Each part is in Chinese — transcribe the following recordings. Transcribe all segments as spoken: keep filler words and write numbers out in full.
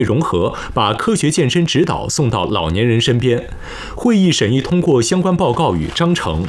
融合，把科学健身指导送到老年人身边。会议审议通过相关报告与章程。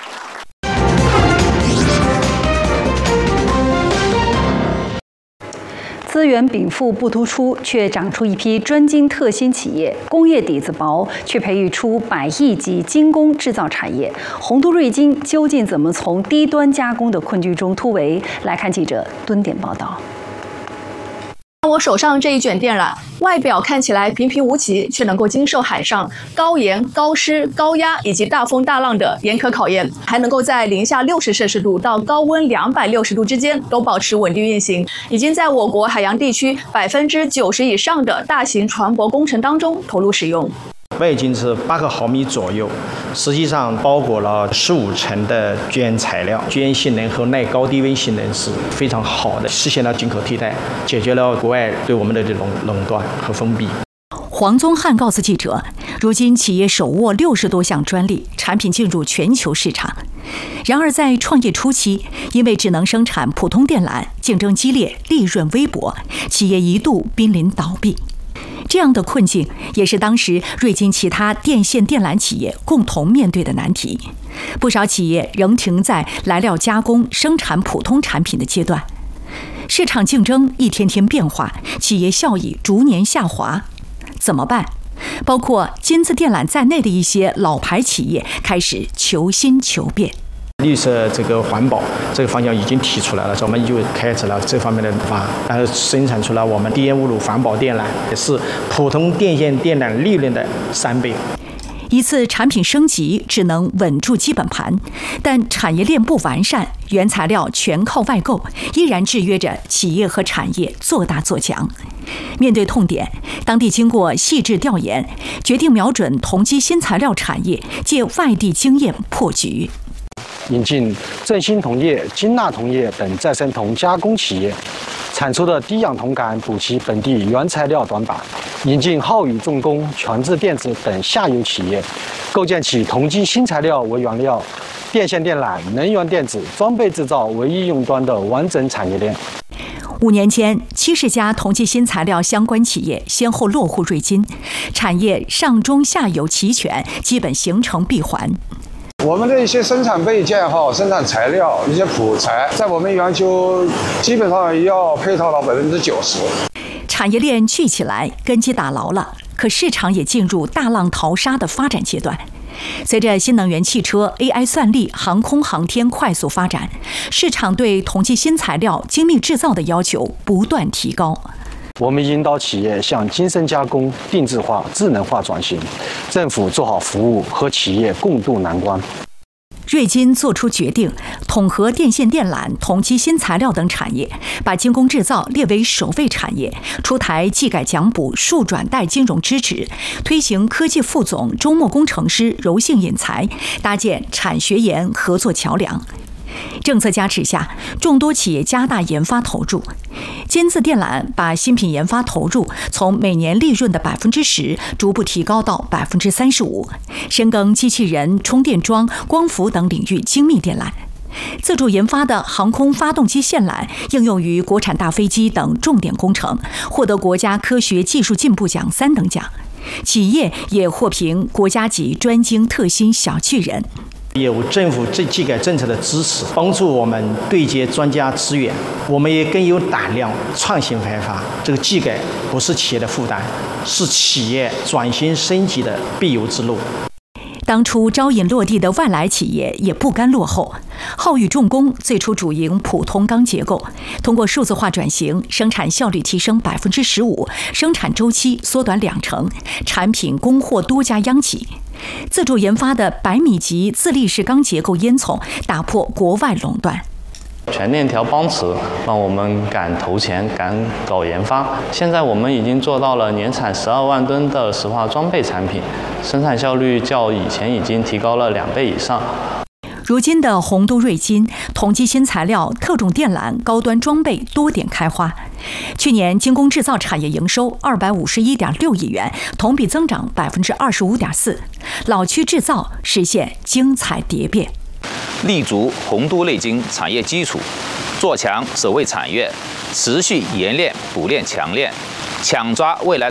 资源禀赋不突出，却长出一批专精特新企业，工业底子薄，却培育出百亿级精工制造产业。洪都瑞金究竟怎么从低端加工的困局中突围？来看记者蹲点报道。 我手上这一卷电缆，外表看起来平平无奇，却能够经受海上高盐、高湿、高压以及大风大浪的严苛考验，还能够在零下六十摄氏度到高温两百六十度之间都保持稳定运行，已经在我国海洋地区百分之九十以上的大型船舶工程当中投入使用。 外径是八个毫米左右，实际上包裹了十五层的卷材料，卷性能和耐高低温性能是非常好的，实现了进口替代，解决了国外对我们的这种垄断和封闭。 黄宗汉告诉记者，如今企业手握六十多项专利，产品进入全球市场。然而，在创业初期，因为只能生产普通电缆，竞争激烈，利润微薄，企业一度濒临倒闭。 这样的困境也是当时瑞金其他电线电缆企业共同面对的难题。不少企业仍停在来料加工、生产普通产品的阶段。市场竞争一天天变化，企业效益逐年下滑，怎么办？包括金字电缆在内的一些老牌企业开始求新求变。 绿色这个环保这个方向已经提出来了，我们就开始了这方面的法，然后生产出了我们低烟污乳环保电缆，也是普通电线电缆利润的三倍。 一次产品升级只能稳住基本盘，但产业链不完善，原材料全靠外购，依然制约着企业和产业做大做强。面对痛点，当地经过细致调研，决定瞄准同基新材料产业，借外地经验破局。 引进振兴铜业、金纳铜业等再生铜加工企业，产出的低氧铜杆补齐本地原材料短板；引进浩宇重工、全智电子等下游企业，构建起同基新材料为原料、电线电缆、能源电子、装备制造为应用端的完整产业链。 五年间，七十家同基新材料相关企业先后落户瑞金，产业上中下游齐全，基本形成闭环。 我们的一些生产备件哈、生产材料、一些普材，在我们全球基本上要配套到百分之九十。 产业链聚起来，根基打牢了，可市场也进入大浪淘沙的发展阶段。随着新能源汽车、A I 算力、航空航天快速发展，市场对同基新材料精密制造的要求不断提高。 我们引导企业向精深加工、定制化、智能化转型，政府做好服务，和企业共度难关。 瑞金做出决定，统合电线电缆、同基新材料等产业，把精工制造列为首位产业，出台技改奖补、数转贷金融支持，推行科技副总、中末工程师柔性引才，搭建产学研合作桥梁。 政策加持下，众多企业加大研发投入。金字电缆把新品研发投入从每年利润的百分之十逐步提高到百分之三十五，深耕机器人、充电桩、光伏等领域精密电缆。自主研发的航空发动机线缆应用于国产大飞机等重点工程，获得国家科学技术进步奖三等奖。企业也获评国家级专精特新小巨人。 有政府这技改政策的支持，帮助我们对接专家资源，我们也更有胆量创新开发。这个技改不是企业的负担，是企业转型升级的必由之路。 当初招引落地的外来企业也不甘落后。浩宇重工最初主营普通钢结构，通过数字化转型，生产效率提升百分之十五，生产周期缩短两成，产品供货多家央企。自主研发的百米级自立式钢结构烟囱，打破国外垄断。 全链条帮持，让我们敢投钱、敢搞研发。现在我们已经做到了年产十二万吨的石化装备产品，生产效率较以前已经提高了两倍以上。 如今的洪都瑞金、同基新材料、特种电缆、高端装备多点开花。去年精工制造产业营收二百五十一点六亿元，同比增长百分之二十五点四。老区制造实现精彩蝶变。 立足洪都瑞金产业基础，做强首位产业，持续研炼补炼强炼，抢抓未来